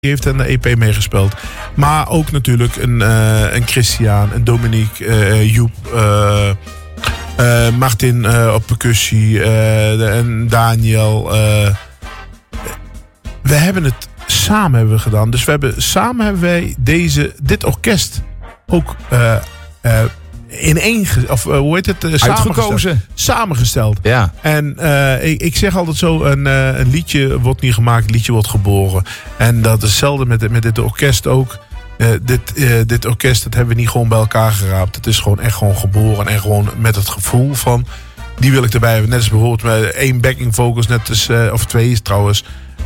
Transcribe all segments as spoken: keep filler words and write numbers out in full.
Die heeft aan de E P meegespeeld. Maar ook natuurlijk een, uh, een Christian, een Dominique, uh, Joep, uh, uh, Martin uh, op percussie, uh, en Daniel. Uh, we hebben het samen hebben we gedaan. Dus we hebben, samen hebben wij deze, dit orkest ook uh, uh, in één, of uh, hoe heet het? Uh, Uitgekozen. Samengesteld. Ja. En uh, ik, ik zeg altijd zo, een, uh, een liedje wordt niet gemaakt, een liedje wordt geboren. En dat is hetzelfde met, met dit orkest ook. Uh, dit, uh, dit orkest, dat hebben we niet gewoon bij elkaar geraapt. Het is gewoon echt gewoon geboren en gewoon met het gevoel van, die wil ik erbij hebben. Net als bijvoorbeeld met één backing vocals, net als, uh, of twee is trouwens.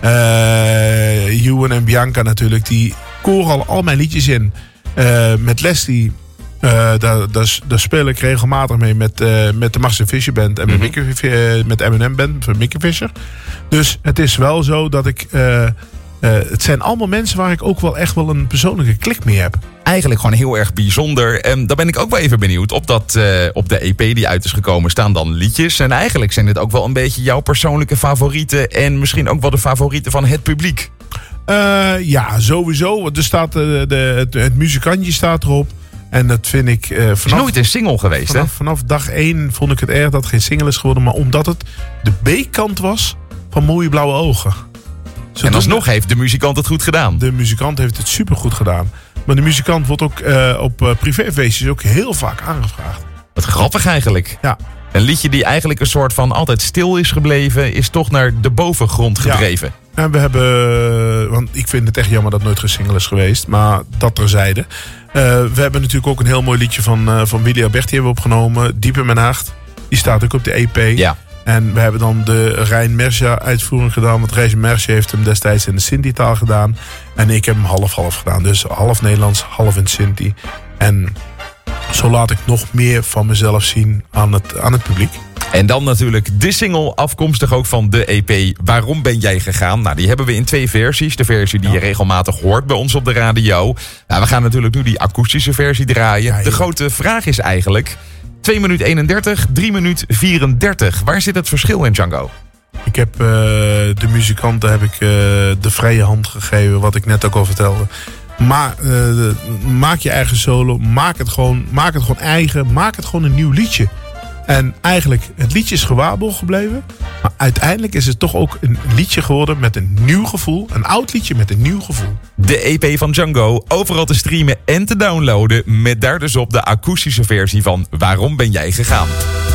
Uh, Ewan en Bianca natuurlijk, die koren al, al mijn liedjes in. Uh, met Leslie, uh, daar, daar, daar speel ik regelmatig mee met, uh, met de Marcel Fisher Band en met, mm-hmm. Mickey, uh, met M en M Band van Mickey Fisher. Dus het is wel zo dat ik... Uh, uh, het zijn allemaal mensen waar ik ook wel echt wel een persoonlijke klik mee heb. Eigenlijk gewoon heel erg bijzonder. En daar ben ik ook wel even benieuwd. Op, dat, uh, op de E P die uit is gekomen staan dan liedjes. En eigenlijk zijn dit ook wel een beetje jouw persoonlijke favorieten. En misschien ook wel de favorieten van het publiek. Uh, ja, sowieso. Er staat, uh, de, het, het muzikantje staat erop. En dat vind ik... Uh, vanaf, het is nooit een single geweest, vanaf, hè? Vanaf dag één vond ik het erg dat het geen single is geworden. Maar omdat het de B-kant was van Mooie Blauwe Ogen. Zo en alsnog heeft de muzikant het goed gedaan. De muzikant heeft het supergoed gedaan. Maar de muzikant wordt ook uh, op uh, privéfeestjes ook heel vaak aangevraagd. Wat grappig eigenlijk. Ja. Een liedje die eigenlijk een soort van altijd stil is gebleven, is toch naar de bovengrond gedreven. Ja. En we hebben, want ik vind het echt jammer dat het nooit geen single is geweest, maar dat terzijde. Uh, we hebben natuurlijk ook een heel mooi liedje van, uh, van Willy Alberti hebben we opgenomen, Diep in mijn hart. Die staat ook op de E P. Ja. En we hebben dan de Rijn Mercia uitvoering gedaan. Want Rijn Mercia heeft hem destijds in de Sinti-taal gedaan. En ik heb hem half-half gedaan. Dus half Nederlands, half in Sinti. En zo laat ik nog meer van mezelf zien aan het, aan het publiek. En dan natuurlijk de single afkomstig ook van de E P Waarom Ben Jij Gegaan? Nou, die hebben we in twee versies. De versie die ja. je regelmatig hoort bij ons op de radio. Nou, we gaan natuurlijk nu die akoestische versie draaien. Ja, ja. De grote vraag is eigenlijk... twee minuten eenendertig, drie minuten vierendertig. Waar zit het verschil in, Django? Ik heb uh, de muzikanten heb ik, uh, de vrije hand gegeven, wat ik net ook al vertelde. Maar, uh, maak je eigen solo, maak het, gewoon, maak het gewoon eigen, maak het gewoon een nieuw liedje. En eigenlijk, het liedje is gewaarborgd gebleven. Maar uiteindelijk is het toch ook een liedje geworden met een nieuw gevoel. Een oud liedje met een nieuw gevoel. De E P van Django, overal te streamen en te downloaden. Met daar dus op de akoestische versie van Waarom Ben Jij Gegaan?